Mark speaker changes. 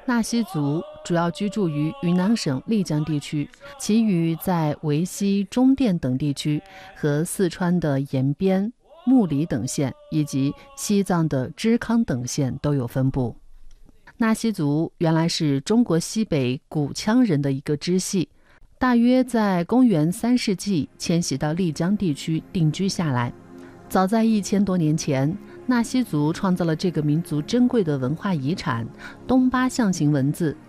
Speaker 1: 纳西族主要居住于云南省丽江地区，其余在维西、中甸等地区和四川的延边、木里等县以及西藏的支康等县都有分布。纳西族原来是中国西北古羌人的一个支系，大约在公元3世纪迁徙到丽江地区定居下来。早在1000多年前，纳西族创造了这个民族珍贵的文化遗产——东巴象形文字，